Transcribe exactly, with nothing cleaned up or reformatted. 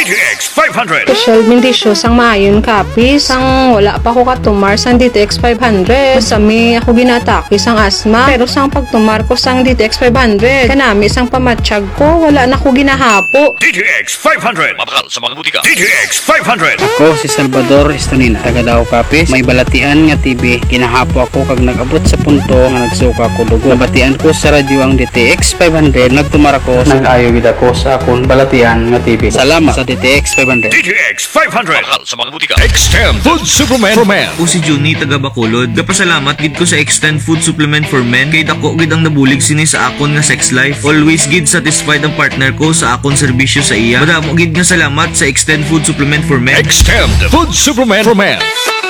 D T X five hundred. Special bendisyo sang maayon kapis. Sang wala pa ko katumar sang D T X five hundred. Sami ako ginatake sang asma. Pero sang pagtumar ko sang D T X five hundred. Kanami sang pamatsyag ko. Wala na ko ginahapo. D T X five hundred. Mabakal sa mga butika. D T X five hundred. Ako si Salvador Estonina, taga Davao Kapis. May balatian nga T V. Ginahapo ako kag nag-abot sa punto nga nagsuka ko dugo. Nabatian ko sa radyo ang D T X five hundred. Nagtumar ako. Nag-ayo gid ako sa akong balatian nga T V. Salamat sa D T X five hundred. D T X five hundred. Mabakal sa mga butika. Extend Food Supplement for Men. O si Juni taga Bacolod. Kapasalamat gid ko sa Extend Food Supplement for Men kay dako gid ang nabulig sini sa akon nga sex life. Always gid satisfied ang partner ko sa akon serbisyo sa iya. Madamo gid nga salamat sa Extend Food Supplement for Men. Extend Food Supplement for Men.